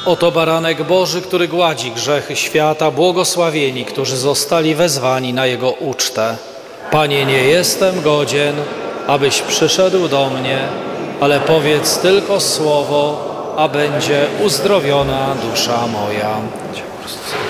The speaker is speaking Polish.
Oto baranek Boży, który gładzi grzechy świata, błogosławieni, którzy zostali wezwani na Jego ucztę. Panie, nie jestem godzien, abyś przyszedł do mnie, ale powiedz tylko słowo, a będzie uzdrowiona dusza moja.